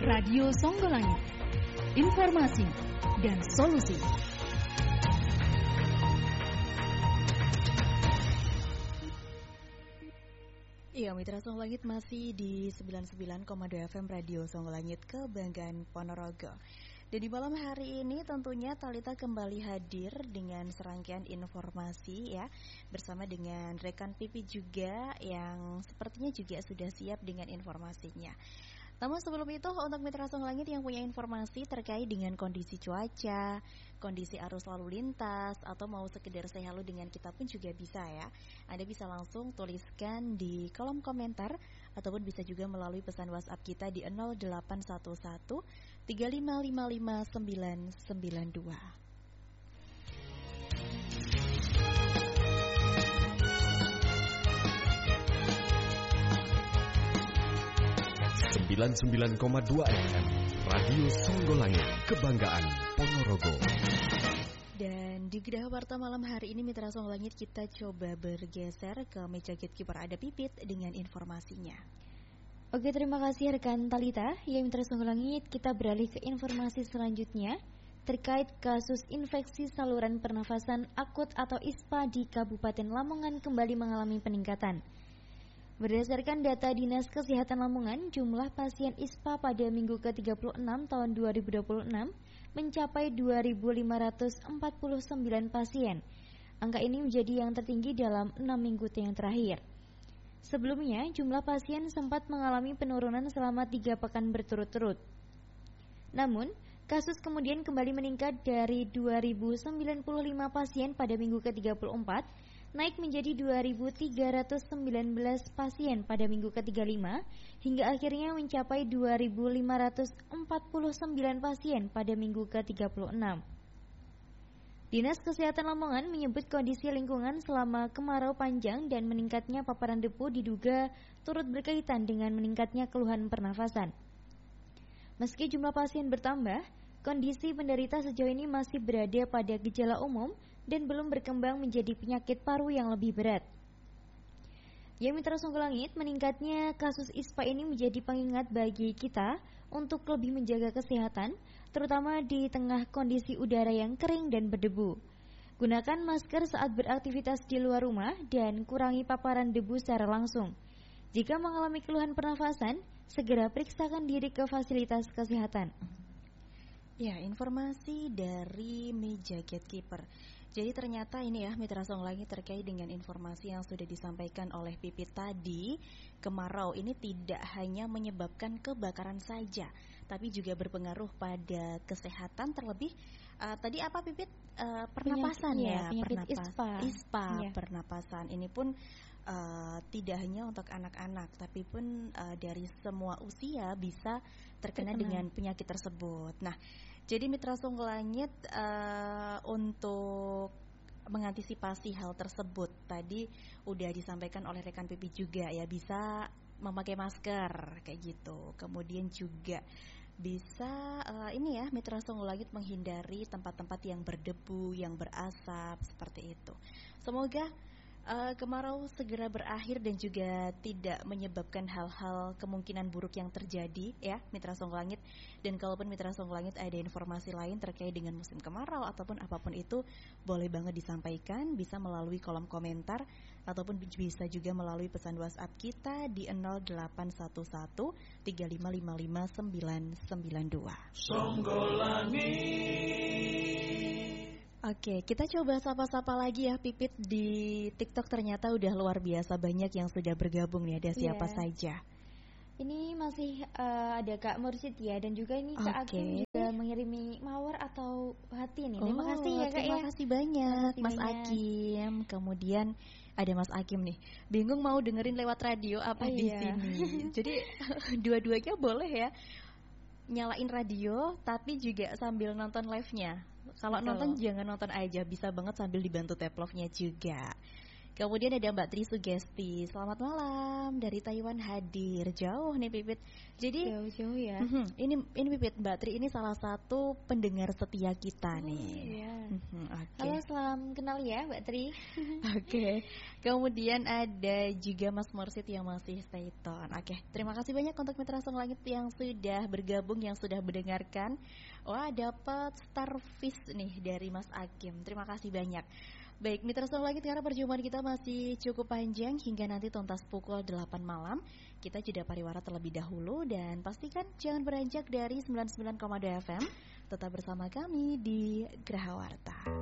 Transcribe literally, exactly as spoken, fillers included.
Radio Songgolangit. Informasi dan solusi. Iya, Mitra Songgolangit masih di sembilan puluh sembilan koma dua F M Radio Songgolangit, kebanggaan Ponorogo. Dan di malam hari ini tentunya Talita kembali hadir dengan serangkaian informasi ya, bersama dengan rekan Pipi juga yang sepertinya juga sudah siap dengan informasinya. Namun sebelum itu, untuk Mitra Songgolangit yang punya informasi terkait dengan kondisi cuaca, kondisi arus lalu lintas, atau mau sekedar say halo dengan kita pun juga bisa ya. Anda bisa langsung tuliskan di kolom komentar, ataupun bisa juga melalui pesan WhatsApp kita di nol delapan satu satu tiga lima lima lima sembilan sembilan dua. sembilan puluh sembilan koma dua F M Radio Songgolangit, kebanggaan Ponorogo. Dan di Gedah Warta malam hari ini Mitra Songgolangit kita coba bergeser ke meja gatekeeper, ada Pipit dengan informasinya. Oke, terima kasih rekan Talita. Ya Mitra Songgolangit, kita beralih ke informasi selanjutnya terkait kasus infeksi saluran pernafasan akut atau I S P A di Kabupaten Lamongan kembali mengalami peningkatan. Berdasarkan data Dinas Kesehatan Lamongan, jumlah pasien I S P A pada minggu ke tiga puluh enam tahun dua ribu dua puluh enam mencapai dua ribu lima ratus empat puluh sembilan pasien. Angka ini menjadi yang tertinggi dalam enam minggu yang terakhir. Sebelumnya, jumlah pasien sempat mengalami penurunan selama tiga pekan berturut-turut. Namun, kasus kemudian kembali meningkat dari dua ribu sembilan puluh lima pasien pada minggu ke tiga puluh empat, naik menjadi dua ribu tiga ratus sembilan belas pasien pada minggu ke tiga puluh lima, hingga akhirnya mencapai dua ribu lima ratus empat puluh sembilan pasien pada minggu ke tiga puluh enam. Dinas Kesehatan Lamongan menyebut kondisi lingkungan selama kemarau panjang dan meningkatnya paparan debu diduga turut berkaitan dengan meningkatnya keluhan pernafasan. Meski jumlah pasien bertambah, kondisi penderita sejauh ini masih berada pada gejala umum dan belum berkembang menjadi penyakit paru yang lebih berat. Ya Mitra Songgolangit, meningkatnya kasus I S P A ini menjadi pengingat bagi kita untuk lebih menjaga kesehatan, terutama di tengah kondisi udara yang kering dan berdebu. Gunakan masker saat beraktivitas di luar rumah dan kurangi paparan debu secara langsung. Jika mengalami keluhan pernafasan, segera periksakan diri ke fasilitas kesehatan. Ya, informasi dari meja gatekeeper. Jadi ternyata ini ya Mitra Songgolangit terkait dengan informasi yang sudah disampaikan oleh Pipit tadi, kemarau ini tidak hanya menyebabkan kebakaran saja, tapi juga berpengaruh pada kesehatan, terlebih uh, tadi apa Pipit? Uh, pernapasan penyakit, ya, ya penyakit pernapas, I S P A. I S P A ya. Pernapasan ini pun uh, tidak hanya untuk anak-anak, tapi pun uh, dari semua usia bisa terkena, terkena dengan penyakit tersebut. Nah, jadi Mitra Songgolangit uh, untuk mengantisipasi hal tersebut tadi udah disampaikan oleh rekan Pipi juga ya, bisa memakai masker kayak gitu. Kemudian juga bisa uh, ini ya Mitra Songgolangit menghindari tempat-tempat yang berdebu, yang berasap seperti itu. Semoga Uh, kemarau segera berakhir dan juga tidak menyebabkan hal-hal kemungkinan buruk yang terjadi ya Mitra Songgolangit. Dan kalaupun Mitra Songgolangit ada informasi lain terkait dengan musim kemarau ataupun apapun itu, boleh banget disampaikan, bisa melalui kolom komentar ataupun bisa juga melalui pesan WhatsApp kita di nol delapan satu satu tiga lima lima lima sembilan sembilan dua. Songgolangit. Oke, kita coba sapa-sapa lagi ya Pipit. Di TikTok ternyata udah luar biasa banyak yang sudah bergabung nih. Ada siapa yeah. saja? Ini masih uh, ada Kak Mursid ya, dan juga ini Kak okay. Akim juga mengirimi mawar atau hati nih. Oh, terima kasih ya Kak. Terima ya. kasih banyak terima kasih Mas banyak. Akim. Kemudian ada Mas Akim nih, bingung mau dengerin lewat radio apa oh, di iya. sini. Jadi dua-duanya boleh ya, nyalain radio tapi juga sambil nonton live-nya. Kalau nonton jangan nonton aja, bisa banget sambil dibantu tap love-nya juga. Kemudian ada Mbak Tri Sugesti, selamat malam dari Taiwan hadir. Jauh nih Pipit. Jadi jauh-jauh ya. uh, ini ini Pipit, Mbak Tri ini salah satu pendengar setia kita oh, nih. Iya. Uh, okay. Halo, salam kenal ya Mbak Tri. Oke. Okay. Kemudian ada juga Mas Mursid yang masih stay tune. Oke, okay. Terima kasih banyak untuk Mitra Song Langit yang sudah bergabung, yang sudah mendengarkan. Wah, dapat starfish nih dari Mas Akim. Terima kasih banyak. Baik, Mitra Song Langit, karena perjumpaan kita masih cukup panjang hingga nanti tuntas pukul delapan malam. Kita jeda pariwara terlebih dahulu dan pastikan jangan beranjak dari sembilan puluh sembilan koma dua F M. Tetap bersama kami di Graha Warta.